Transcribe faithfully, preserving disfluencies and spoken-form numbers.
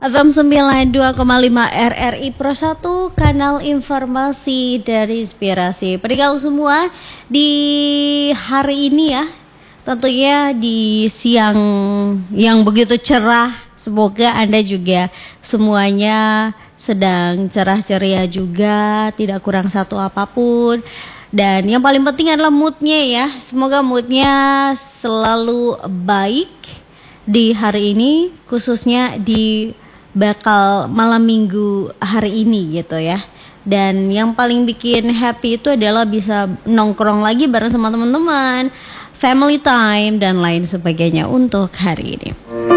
F M sembilan puluh dua koma lima R R I Pro satu, kanal informasi dari inspirasi. Pendengar semua, di hari ini ya, tentunya di siang yang begitu cerah, semoga Anda juga semuanya sedang cerah ceria juga, tidak kurang satu apapun. Dan yang paling penting adalah moodnya ya, semoga moodnya selalu baik di hari ini, khususnya di bakal malam minggu hari ini gitu ya. Dan yang paling bikin happy itu adalah bisa nongkrong lagi bareng sama teman-teman, family time dan lain sebagainya untuk hari ini.